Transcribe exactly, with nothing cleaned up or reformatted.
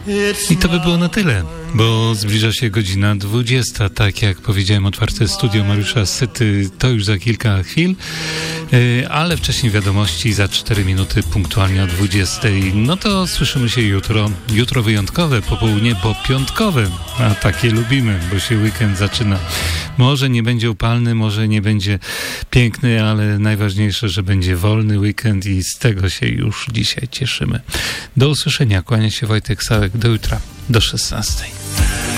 I to by było na tyle, bo zbliża się godzina dwudziesta. Tak jak powiedziałem, otwarte studio Mariusza Syty to już za kilka chwil, ale wcześniej wiadomości za cztery minuty punktualnie o dwudziestej. No to słyszymy się jutro. Jutro wyjątkowe popołudnie, bo piątkowe, a takie lubimy, bo się weekend zaczyna. Może nie będzie upalny, może nie będzie piękny, ale najważniejsze, że będzie wolny weekend i z tego się już dzisiaj cieszymy. Do usłyszenia. Kłania się Wojtek Sałek. Do jutra. Do szesnastej.